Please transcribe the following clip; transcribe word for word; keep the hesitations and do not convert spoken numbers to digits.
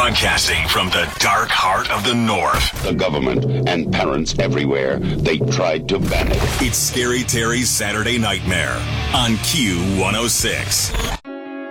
Broadcasting from the dark heart of the North. The government and parents everywhere, they tried to ban it. It's Scary Terry's Saturday Nightmare on Q one oh six.